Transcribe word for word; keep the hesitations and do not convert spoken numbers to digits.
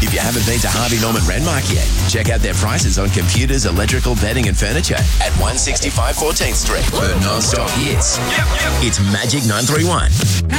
If you haven't been to Harvey Norman Renmark yet, check out their prices on computers, electrical, bedding and furniture at one sixty-five fourteenth Street for non-stop hits. It's Magic nine three one.